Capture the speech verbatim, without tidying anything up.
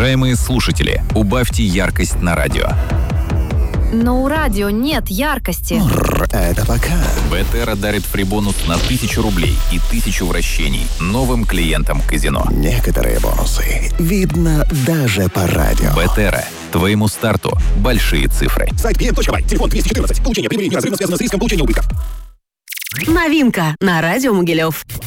Уважаемые слушатели, убавьте яркость на радио. Но у радио нет яркости. Это пока. Бетера дарит фрибонус на тысячу рублей и тысячу вращений новым клиентам казино. Некоторые бонусы видно даже по радио. Бетера. Твоему старту большие цифры. Сайт пи эм точка бай. Телефон двести четырнадцать. Получение прибыли неразрывно связано с риском получения убытков. Новинка на радио Могилев.